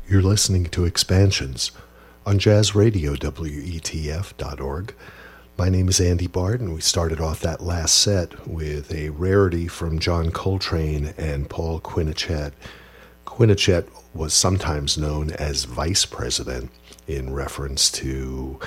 You're listening to Expansions on Jazz Radio, WETF.org. My name is Andy Bart, and we started off that last set with a rarity from John Coltrane and Paul Quinichette. Quinichette was sometimes known as Vice President in reference to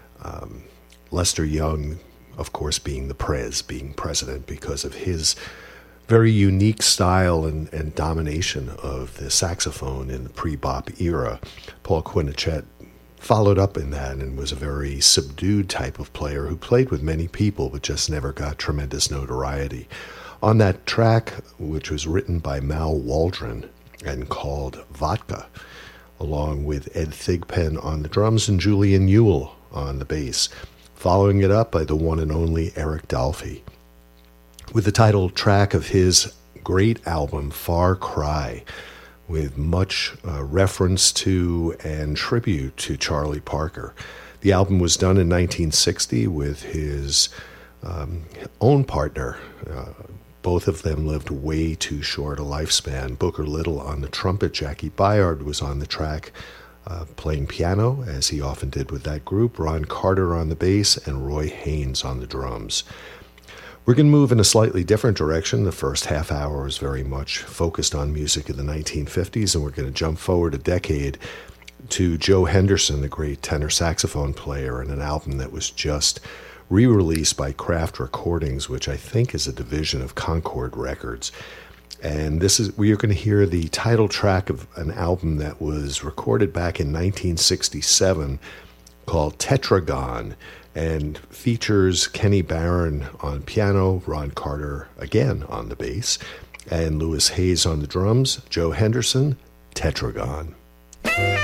Lester Young, of course, being being president because of his very unique style and domination of the saxophone in the pre-bop era. Paul Quinichette followed up in that and was a very subdued type of player who played with many people but just never got tremendous notoriety. On that track, which was written by Mal Waldron and called Vodka, along with Ed Thigpen on the drums and Julian Ewell on the bass, following it up by the one and only Eric Dolphy, with the title track of his great album, Far Cry, with much reference to and tribute to Charlie Parker. The album was done in 1960 with his own partner. Both of them lived way too short a lifespan. Booker Little on the trumpet, Jackie Byard was on the track playing piano, as he often did with that group, Ron Carter on the bass, and Roy Haynes on the drums. We're going to move in a slightly different direction. The first half hour is very much focused on music of the 1950s, and we're going to jump forward a decade to Joe Henderson, the great tenor saxophone player, and an album that was just re-released by Kraft Recordings, which I think is a division of Concord Records. And we are going to hear the title track of an album that was recorded back in 1967 called Tetragon, and features Kenny Barron on piano, Ron Carter again on the bass, and Louis Hayes on the drums. Joe Henderson, Tetragon.